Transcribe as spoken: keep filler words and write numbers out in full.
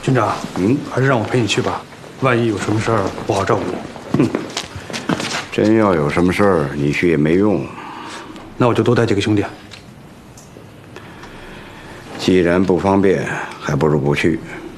军长，嗯，还是让我陪你去吧，万一有什么事儿不好照顾你。 哼，真要有什么事儿，你去也没用。 那我就多带几个兄弟。 既然不方便，还不如不去。